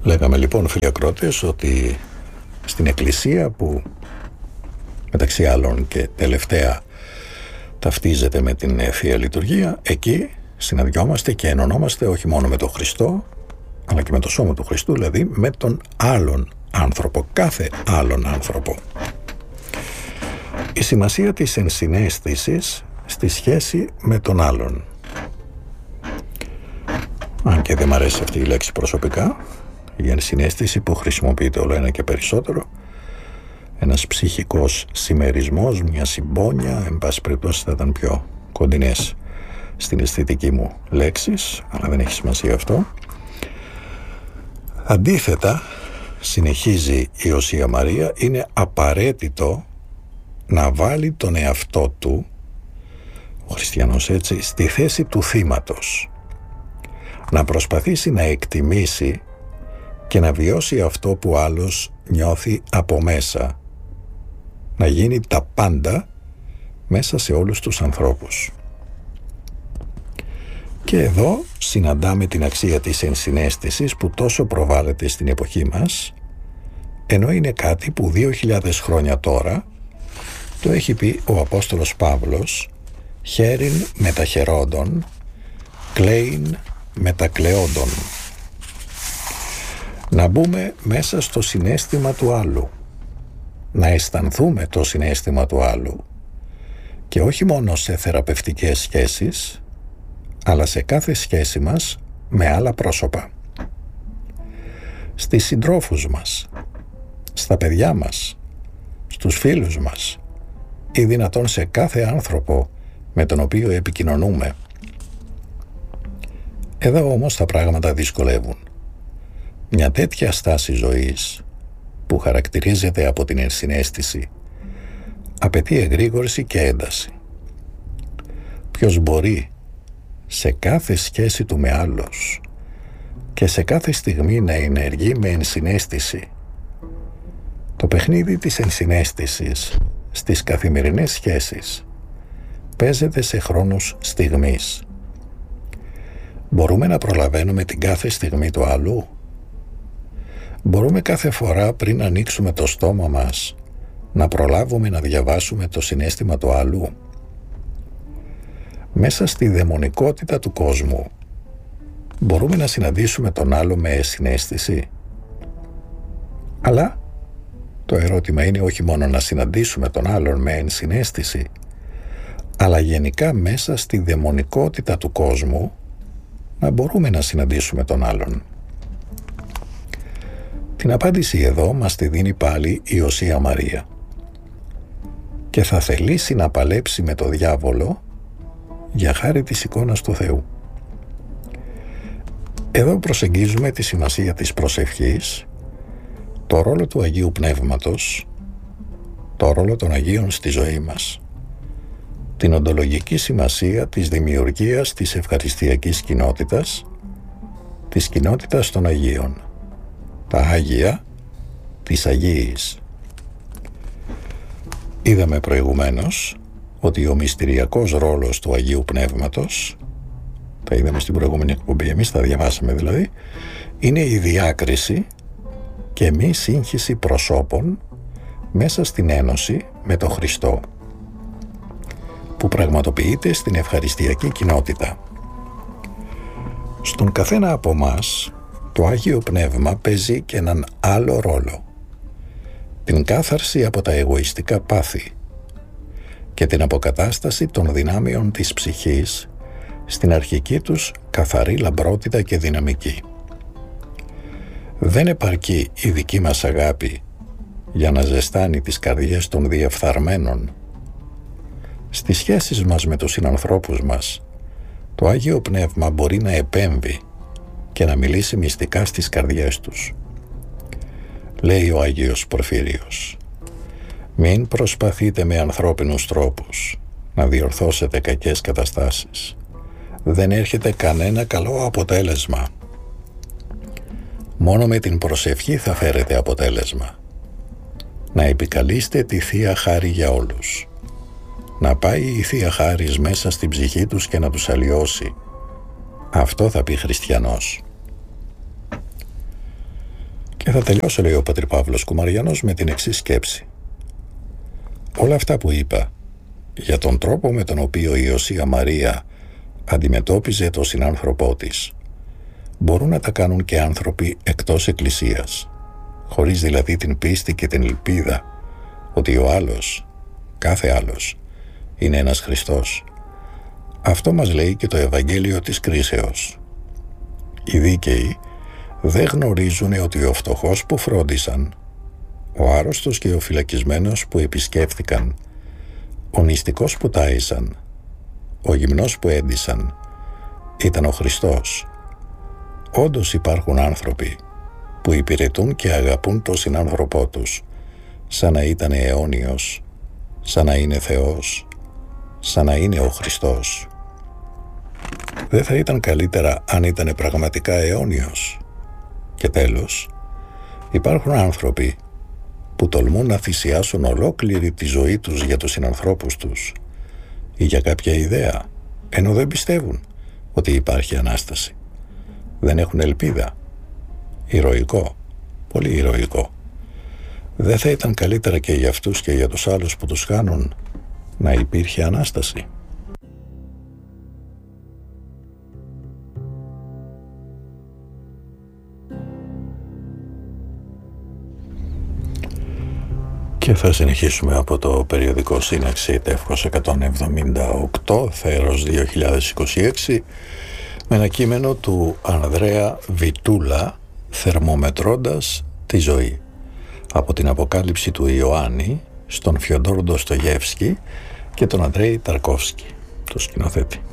Λέγαμε λοιπόν, φίλοι ακρότες, ότι στην Εκκλησία, που μεταξύ άλλων και τελευταία ταυτίζεται με την Θεία Λειτουργία, εκεί συναντιόμαστε και ενωνόμαστε όχι μόνο με τον Χριστό, αλλά και με το σώμα του Χριστού, δηλαδή με τον άλλον άνθρωπο, κάθε άλλον άνθρωπο. Η σημασία της ενσυναίσθησης στη σχέση με τον άλλον. Αν και δεν μ' αρέσει αυτή η λέξη προσωπικά, η ενσυναίσθηση που χρησιμοποιείται όλο ένα και περισσότερο, ένας ψυχικός συμμερισμός, μια συμπόνια, εν πάση περιπτώσει θα ήταν πιο κοντινές στην αισθητική μου λέξεις, αλλά δεν έχει σημασία αυτό. Αντίθετα, συνεχίζει η Οσία Μαρία, είναι απαραίτητο να βάλει τον εαυτό του, ο χριστιανός έτσι, στη θέση του θύματος. Να προσπαθήσει να εκτιμήσει και να βιώσει αυτό που άλλος νιώθει από μέσα. Να γίνει τα πάντα μέσα σε όλους τους ανθρώπους. Και εδώ συναντάμε την αξία της ενσυναίσθησης που τόσο προβάλλεται στην εποχή μας, ενώ είναι κάτι που 2.000 χρόνια τώρα το έχει πει ο Απόστολος Παύλος, χέριν μεταχερόντων, κλέιν μετακλεόντων. Να μπούμε μέσα στο συναίσθημα του άλλου, να αισθανθούμε το συναίσθημα του άλλου, και όχι μόνο σε θεραπευτικές σχέσεις, αλλά σε κάθε σχέση μας με άλλα πρόσωπα. Στις συντρόφους μας, στα παιδιά μας, στους φίλους μας ή δυνατόν σε κάθε άνθρωπο με τον οποίο επικοινωνούμε. Εδώ όμως τα πράγματα δυσκολεύουν. Μια τέτοια στάση ζωής που χαρακτηρίζεται από την ενσυναίσθηση απαιτεί εγρήγορση και ένταση. Ποιος μπορεί σε κάθε σχέση του με άλλους και σε κάθε στιγμή να ενεργεί με ενσυναίσθηση? Το παιχνίδι της ενσυναίσθησης στις καθημερινές σχέσεις παίζεται σε χρόνους στιγμής. Μπορούμε να προλαβαίνουμε την κάθε στιγμή του άλλου? Μπορούμε κάθε φορά πριν ανοίξουμε το στόμα μας να προλάβουμε να διαβάσουμε το συναίσθημα του άλλου? Μέσα στη δαιμονικότητα του κόσμου μπορούμε να συναντήσουμε τον άλλο με συναίσθηση? Αλλά το ερώτημα είναι όχι μόνο να συναντήσουμε τον άλλον με ενσυναίσθηση, αλλά γενικά μέσα στη δαιμονικότητα του κόσμου να μπορούμε να συναντήσουμε τον άλλον. Την απάντηση εδώ μας τη δίνει πάλι η Οσία Μαρία. Και θα θελήσει να παλέψει με το διάβολο για χάρη της εικόνας του Θεού. Εδώ προσεγγίζουμε τη σημασία της προσευχής, το ρόλο του Αγίου Πνεύματος, το ρόλο των Αγίων στη ζωή μας, την οντολογική σημασία της δημιουργίας της ευχαριστιακής κοινότητας, της κοινότητας των Αγίων, τα Άγια, της Αγίης. Είδαμε προηγουμένως ότι ο μυστηριακός ρόλος του Αγίου Πνεύματος, τα είδαμε στην προηγούμενη εκπομπή, εμείς τα διαβάσαμε δηλαδή, είναι η διάκριση και μη σύγχυση προσώπων μέσα στην ένωση με τον Χριστό, που πραγματοποιείται στην ευχαριστιακή κοινότητα. Στον καθένα από μας το Άγιο Πνεύμα παίζει και έναν άλλο ρόλο, την κάθαρση από τα εγωιστικά πάθη και την αποκατάσταση των δυνάμεων της ψυχής στην αρχική τους καθαρή λαμπρότητα και δυναμική. Δεν επαρκεί η δική μας αγάπη για να ζεστάνει τις καρδιές των διεφθαρμένων. Στις σχέσεις μας με τους συνανθρώπους μας, το Άγιο Πνεύμα μπορεί να επέμβει και να μιλήσει μυστικά στις καρδιές τους. Λέει ο Άγιος Πορφύριος, μην προσπαθείτε με ανθρώπινους τρόπους να διορθώσετε κακές καταστάσεις. Δεν έρχεται κανένα καλό αποτέλεσμα. Μόνο με την προσευχή θα φέρετε αποτέλεσμα. Να επικαλείστε τη Θεία Χάρη για όλους. Να πάει η Θεία Χάρις μέσα στην ψυχή τους και να τους αλλοιώσει. Αυτό θα πει χριστιανός. Και θα τελειώσω, λέει ο πατήρ Παύλος Κουμαριανός, με την εξής σκέψη. Όλα αυτά που είπα για τον τρόπο με τον οποίο η Ιωσία Μαρία αντιμετώπιζε τον συνάνθρωπό της μπορούν να τα κάνουν και άνθρωποι εκτός Εκκλησίας, χωρίς δηλαδή την πίστη και την ελπίδα ότι ο άλλος, κάθε άλλος, είναι ένας Χριστός. Αυτό μας λέει και το Ευαγγέλιο της κρίσεως. Οι δίκαιοι δεν γνωρίζουν ότι ο φτωχός που φρόντισαν, ο άρρωστος και ο φυλακισμένος που επισκέφθηκαν, ο νηστικός που τάισαν, ο γυμνός που έντυσαν, ήταν ο Χριστός. Όντως υπάρχουν άνθρωποι που υπηρετούν και αγαπούν τον συνάνθρωπό τους, σαν να ήταν αιώνιος, σαν να είναι Θεός, σαν να είναι ο Χριστός. Δεν θα ήταν καλύτερα αν ήταν πραγματικά αιώνιος? Και τέλος, υπάρχουν άνθρωποι που τολμούν να θυσιάσουν ολόκληρη τη ζωή τους για τους συνανθρώπους τους ή για κάποια ιδέα, ενώ δεν πιστεύουν ότι υπάρχει Ανάσταση. Δεν έχουν ελπίδα. Ηρωικό, πολύ ηρωικό. Δεν θα ήταν καλύτερα και για αυτούς και για τους άλλους που τους χάνουν να υπήρχε Ανάσταση? Και θα συνεχίσουμε από το περιοδικό Σύναξη Τεύχος 178, Θέρος 2026, με ένα κείμενο του Ανδρέα Βιτούλα, «Θερμομετρώντας τη ζωή», από την Αποκάλυψη του Ιωάννη στον Φιοντόρ Ντοστογεύσκι και τον Αντρέη Ταρκόφσκι, το σκηνοθέτη.